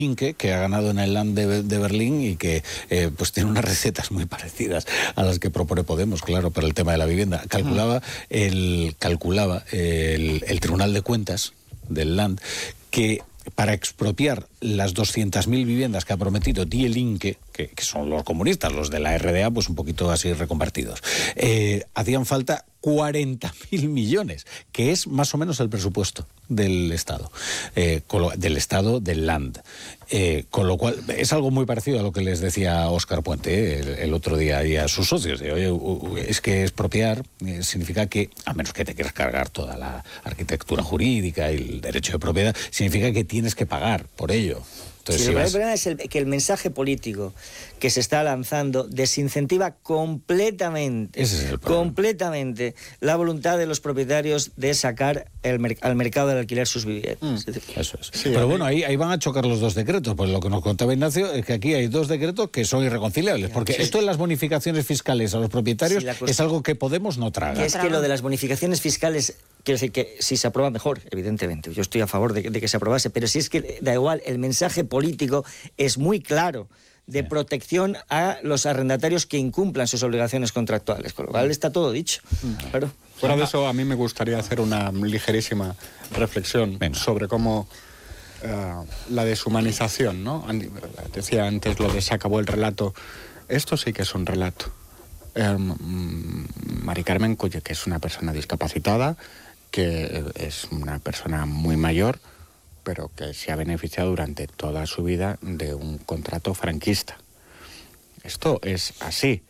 Linke, que ha ganado en el Land de Berlín y que pues tiene unas recetas muy parecidas a las que propone Podemos, claro, para el tema de la vivienda. Calculaba el Tribunal de Cuentas del Land que para expropiar las 200.000 viviendas que ha prometido Die Linke, que son los comunistas, los de la RDA, pues un poquito así reconvertidos, hacían falta 40.000 millones, que es más o menos el presupuesto del Estado, del Land. Con lo cual, es algo muy parecido a lo que les decía Óscar Puente el otro día y a sus socios. Oye, es que expropiar significa que, a menos que te quieras cargar toda la arquitectura jurídica y el derecho de propiedad, significa que tienes que pagar por ello. Entonces, el problema es que el mensaje político que se está lanzando desincentiva completamente la voluntad de los propietarios de sacar al mercado del alquiler sus viviendas. Eso es. Sí, pero bueno, ahí van a chocar los dos decretos. Pues lo que nos contaba Ignacio es que aquí hay dos decretos que son irreconciliables, porque esto de las bonificaciones fiscales a los propietarios es algo que Podemos no traga. Y es que lo de las bonificaciones fiscales, quiero decir que si se aprueba mejor, evidentemente. Yo estoy a favor de que se aprobase, pero si es que da igual, el mensaje político es muy claro de protección a los arrendatarios que incumplan sus obligaciones contractuales, con lo cual está todo dicho. Claro. Fuera de eso, a mí me gustaría hacer una ligerísima reflexión sobre cómo la deshumanización, ¿no? Decía antes lo de se acabó el relato. Esto sí que es un relato. Mari Carmen, que es una persona discapacitada, que es una persona muy mayor, pero que se ha beneficiado durante toda su vida de un contrato franquista. Esto es así.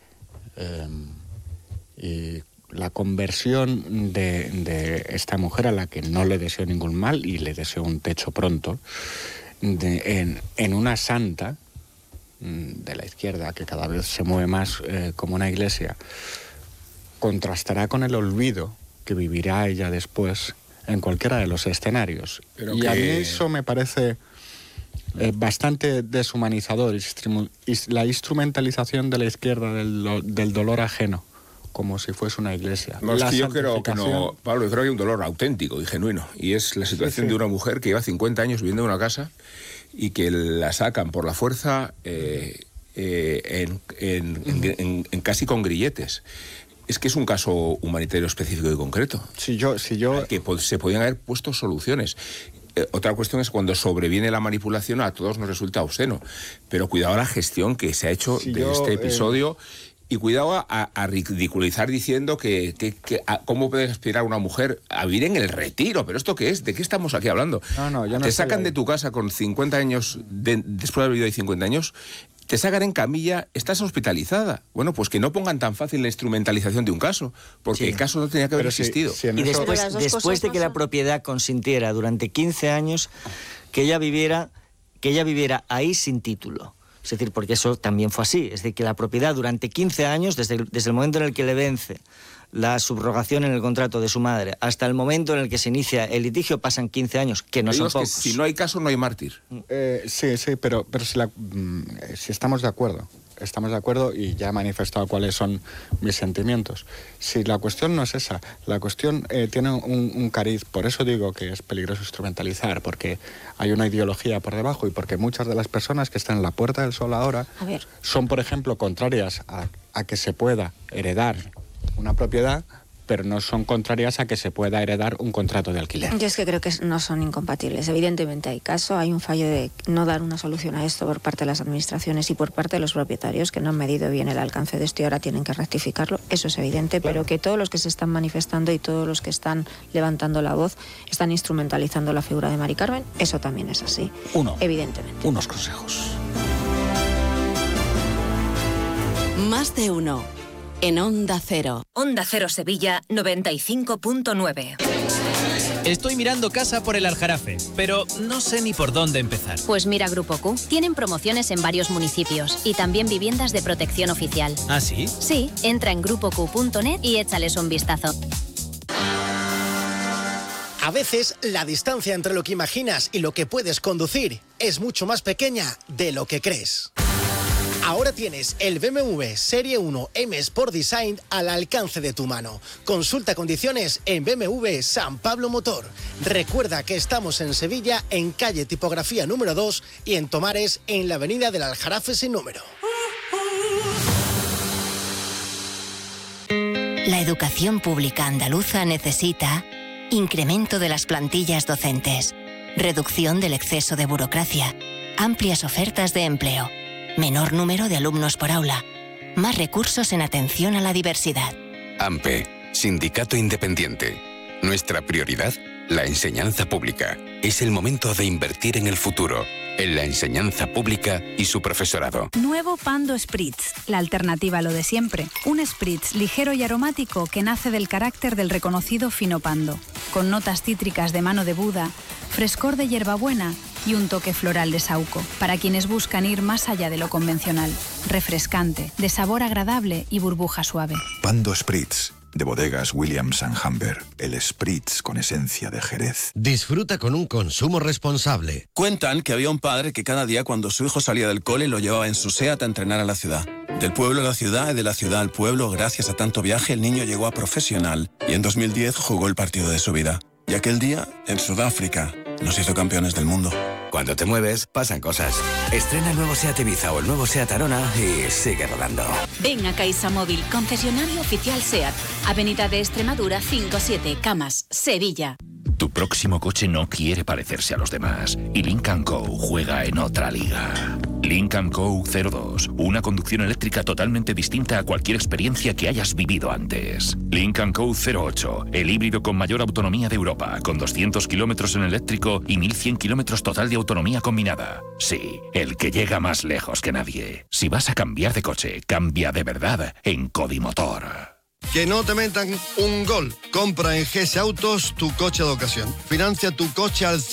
Y la conversión de esta mujer, a la que no le deseo ningún mal y le deseo un techo pronto, en una santa de la izquierda, que cada vez se mueve más como una iglesia, contrastará con el olvido que vivirá ella después en cualquiera de los escenarios. Y a mí eso me parece bastante deshumanizador, la instrumentalización de la izquierda del dolor ajeno, como si fuese una iglesia. No, es que yo creo que no, Pablo, yo creo que hay un dolor auténtico y genuino, y es la situación de una mujer que lleva 50 años viviendo en una casa y que la sacan por la fuerza casi con grilletes. Es que es un caso humanitario específico y concreto. Que se podían haber puesto soluciones. Otra cuestión es cuando sobreviene la manipulación, a todos nos resulta obsceno. Pero cuidado a la gestión que se ha hecho este episodio y cuidado a ridiculizar diciendo que cómo puede aspirar una mujer a vivir en el retiro. ¿Pero esto qué es? ¿De qué estamos aquí hablando? Te sacan de tu casa con 50 años, después de haber vivido ahí 50 años... Te sacan en camilla, estás hospitalizada. Bueno, pues que no pongan tan fácil la instrumentalización de un caso, porque el caso no tenía que haber existido. Y después de que la propiedad consintiera durante 15 años que ella viviera ahí sin título. Es decir, porque eso también fue así. Es decir, que la propiedad durante 15 años, desde el momento en el que le vence la subrogación en el contrato de su madre hasta el momento en el que se inicia el litigio, pasan 15 años, que no son pocos. Si no hay caso, no hay mártir. Sí, pero si estamos de acuerdo y ya he manifestado cuáles son mis sentimientos. Si la cuestión no es esa, la cuestión tiene un cariz, por eso digo que es peligroso instrumentalizar, porque hay una ideología por debajo y porque muchas de las personas que están en la Puerta del Sol ahora son, por ejemplo, contrarias a que se pueda heredar una propiedad, pero no son contrarias a que se pueda heredar un contrato de alquiler. Yo es que creo que no son incompatibles. Evidentemente hay un fallo de no dar una solución a esto por parte de las administraciones y por parte de los propietarios, que no han medido bien el alcance de esto y ahora tienen que rectificarlo. Eso es evidente, pero que todos los que se están manifestando y todos los que están levantando la voz están instrumentalizando la figura de Mari Carmen, eso también es así. Evidentemente. Unos consejos. Más de uno. En Onda Cero. Onda Cero Sevilla 95.9. Estoy mirando casa por el Aljarafe, pero no sé ni por dónde empezar. Pues mira Grupo Q. Tienen promociones en varios municipios y también viviendas de protección oficial. ¿Ah, sí? Sí, entra en grupoq.net y échales un vistazo. A veces, la distancia entre lo que imaginas y lo que puedes conducir es mucho más pequeña de lo que crees. Ahora tienes el BMW Serie 1 M Sport Design al alcance de tu mano. Consulta condiciones en BMW San Pablo Motor. Recuerda que estamos en Sevilla, en calle Tipografía número 2 y en Tomares, en la avenida del Aljarafe sin número. La educación pública andaluza necesita incremento de las plantillas docentes, reducción del exceso de burocracia, amplias ofertas de empleo, menor número de alumnos por aula, más recursos en atención a la diversidad. AMPE, Sindicato Independiente. Nuestra prioridad, la enseñanza pública. Es el momento de invertir en el futuro, en la enseñanza pública y su profesorado. Nuevo Pando Spritz, la alternativa a lo de siempre. Un Spritz ligero y aromático que nace del carácter del reconocido fino Pando, con notas cítricas de mano de Buda, frescor de hierbabuena y un toque floral de saúco, para quienes buscan ir más allá de lo convencional. Refrescante, de sabor agradable y burbuja suave. Pando Spritz, de bodegas Williams & Humber, el Spritz con esencia de Jerez. Disfruta con un consumo responsable. Cuentan que había un padre que cada día cuando su hijo salía del cole lo llevaba en su SEAT a entrenar a la ciudad. Del pueblo a la ciudad y de la ciudad al pueblo, gracias a tanto viaje, el niño llegó a profesional y en 2010 jugó el partido de su vida. Y aquel día, en Sudáfrica, nos hizo campeones del mundo. Cuando te mueves, pasan cosas. Estrena el nuevo SEAT Ibiza o el nuevo SEAT Arona y sigue rodando. Ven a CaixaMóvil, concesionario oficial SEAT. Avenida de Extremadura 57, Camas, Sevilla. Tu próximo coche no quiere parecerse a los demás y Lynk & Co juega en otra liga. Lynk & Co 02, una conducción eléctrica totalmente distinta a cualquier experiencia que hayas vivido antes. Lynk & Co 08, el híbrido con mayor autonomía de Europa, con 200 kilómetros en eléctrico y 1100 kilómetros total de autonomía combinada. Sí, el que llega más lejos que nadie. Si vas a cambiar de coche, cambia de verdad en Codimotor. Que no te metan un gol. Compra en GS Autos tu coche de ocasión. Financia tu coche al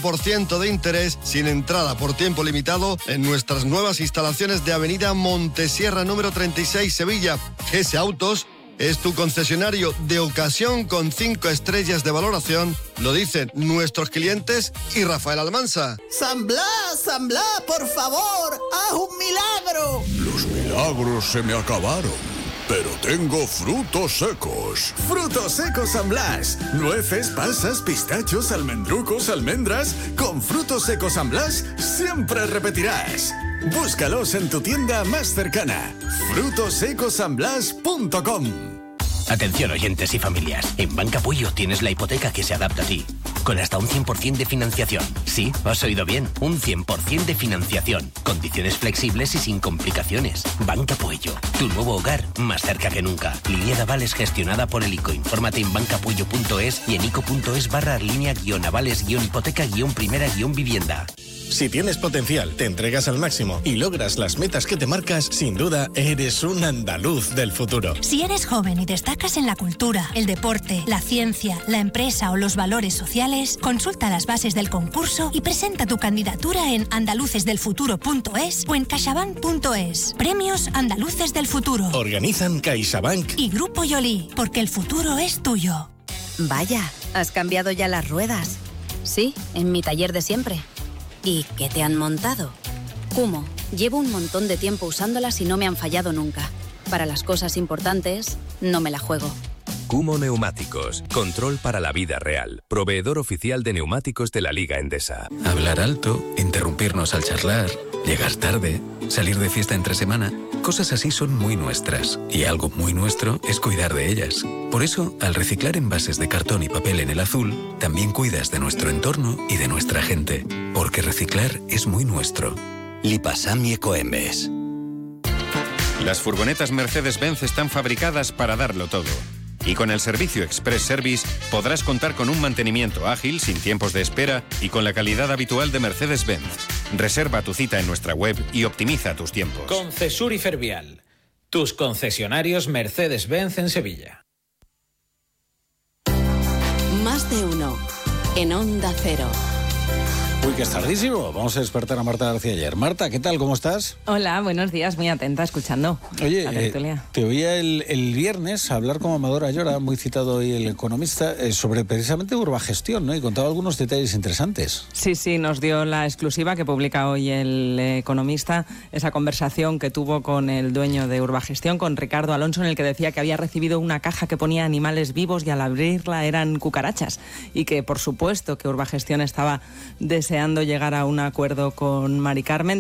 5% de interés sin entrada por tiempo limitado en nuestras nuevas instalaciones de Avenida Montesierra número 36, Sevilla. GS Autos es tu concesionario de ocasión con 5 estrellas de valoración. Lo dicen nuestros clientes y Rafael Almansa. San Blas, por favor, haz un milagro. Los milagros se me acabaron. Pero tengo frutos secos. Frutos secos San Blas. Nueces, pasas, pistachos, almendrucos, almendras. Con frutos secos San Blas siempre repetirás. Búscalos en tu tienda más cercana. frutosecosanblas.com. Atención oyentes y familias, en Banca Puello tienes la hipoteca que se adapta a ti, con hasta un 100% de financiación. Sí, has oído bien, un 100% de financiación, condiciones flexibles y sin complicaciones. Banca Puello, tu nuevo hogar más cerca que nunca. Línea de avales gestionada por el ICO. Infórmate en bancapuello.es y en ico.es/línea-avales-hipoteca-primera-vivienda. Si tienes potencial, te entregas al máximo y logras las metas que te marcas, sin duda eres un andaluz del futuro. Si eres joven y destacas en la cultura, el deporte, la ciencia, la empresa o los valores sociales, consulta las bases del concurso y presenta tu candidatura en andaluzesdelfuturo.es o en caixabank.es. Premios Andaluces del Futuro. Organizan CaixaBank y Grupo Yoli, porque el futuro es tuyo. Vaya, ¿has cambiado ya las ruedas? Sí, en mi taller de siempre. ¿Y qué te han montado? Kumo. Llevo un montón de tiempo usándolas y no me han fallado nunca. Para las cosas importantes, no me la juego. Kumo Neumáticos. Control para la vida real. Proveedor oficial de neumáticos de la Liga Endesa. Hablar alto, interrumpirnos al charlar, llegar tarde, salir de fiesta entre semana. Cosas así son muy nuestras. Y algo muy nuestro es cuidar de ellas. Por eso, al reciclar envases de cartón y papel en el azul, también cuidas de nuestro entorno y de nuestra gente. Porque reciclar es muy nuestro. Lipasam y Ecoembes. Las furgonetas Mercedes-Benz están fabricadas para darlo todo. Y con el servicio Express Service podrás contar con un mantenimiento ágil, sin tiempos de espera y con la calidad habitual de Mercedes-Benz. Reserva tu cita en nuestra web y optimiza tus tiempos. Concesur y Fervial, tus concesionarios Mercedes-Benz en Sevilla. Más de uno en Onda Cero. Uy, que es tardísimo. Vamos a despertar a Marta García ayer. Marta, ¿qué tal? ¿Cómo estás? Hola, buenos días. Muy atenta, escuchando. Oye, te oía el viernes hablar con Amador Ayora, muy citado hoy el economista, sobre precisamente Urbagestión, ¿no? Y contaba algunos detalles interesantes. Sí, nos dio la exclusiva que publica hoy el economista, esa conversación que tuvo con el dueño de Urbagestión, con Ricardo Alonso, en el que decía que había recibido una caja que ponía animales vivos y al abrirla eran cucarachas. Y que, por supuesto, que Urbagestión estaba deseando llegar a un acuerdo con Mari Carmen.